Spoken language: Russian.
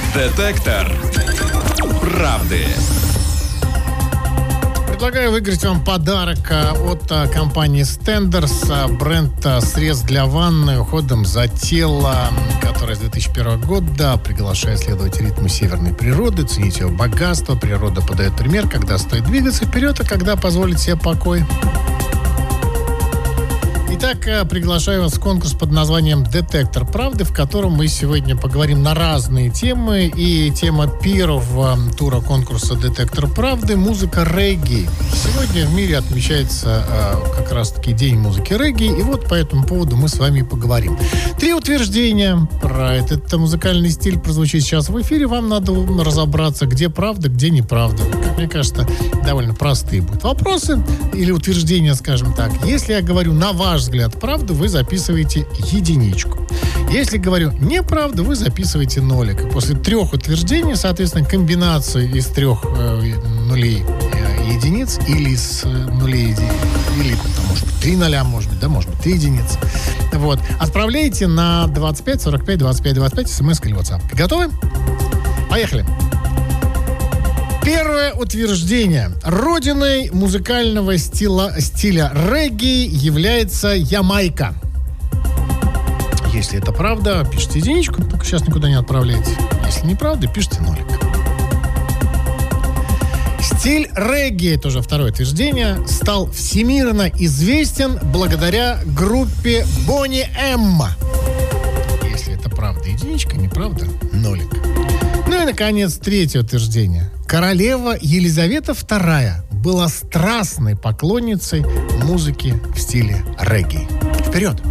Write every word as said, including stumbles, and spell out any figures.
Детектор правды. Предлагаю выиграть вам подарок от компании Stenders. Бренд средств для ванны уходом за тело, который с две тысячи первого года приглашает следовать ритму северной природы, ценить ее богатство. Природа подает пример, когда стоит двигаться вперед, а когда позволить себе покой. Итак, приглашаю вас в конкурс под названием «Детектор правды», в котором мы сегодня поговорим на разные темы. И тема первого тура конкурса «Детектор правды» — музыка регги. Сегодня в мире отмечается э, как раз-таки День музыки регги, и вот по этому поводу мы с вами поговорим. Три утверждения про этот музыкальный стиль прозвучит сейчас в эфире. Вам надо разобраться, где правда, где неправда. Как мне кажется, довольно простые будут вопросы или утверждения, скажем так. Если я говорю «на ваш взгляд правда», вы записываете единичку. Если говорю неправда, вы записываете нолик. И после трех утверждений, соответственно, комбинацию из трех э, нулей э, единиц или из э, нулей или, там, может быть, три ноля, может быть, да, может быть, три единицы. Вот. Отправляйте на двадцать пять сорок пять двадцать пять двадцать пять смс или WhatsApp. Готовы? Поехали. Первое утверждение. Родиной музыкального стиля, стиля регги является Ямайка. Если это правда, пишите единичку, только сейчас никуда не отправляйте. Если неправда, пишите нолик. Стиль регги, тоже второе утверждение, стал всемирно известен благодаря группе Boney M. Если это правда, единичка, неправда, нолик. Ну и, наконец, третье утверждение. Королева Елизавета вторая была страстной поклонницей музыки в стиле регги. Вперед!